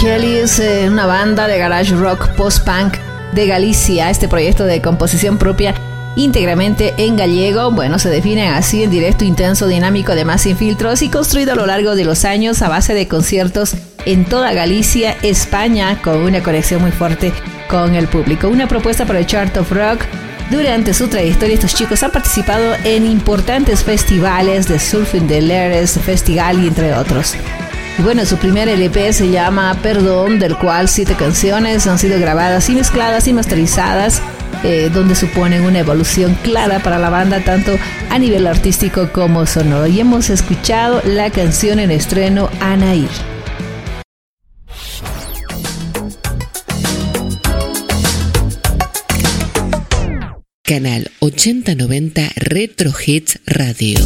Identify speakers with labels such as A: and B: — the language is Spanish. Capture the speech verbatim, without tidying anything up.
A: Kelly es eh, una banda de garage rock post-punk de Galicia. Este proyecto de composición propia íntegramente en gallego, bueno, se definen así: en directo, intenso, dinámico, además sin filtros, y construido a lo largo de los años a base de conciertos en toda Galicia, España, con una conexión muy fuerte con el público. Una propuesta para el chart of rock. Durante su trayectoria, estos chicos han participado en importantes festivales de Surfing de Leres, Festival y entre otros. Y bueno, su primer L P se llama Perdón, del cual siete canciones han sido grabadas y mezcladas y masterizadas, eh, donde suponen una evolución clara para la banda, tanto a nivel artístico como sonoro. Y hemos escuchado la canción en estreno, Anaí.
B: Canal ochenta noventa Retro Hits Radio.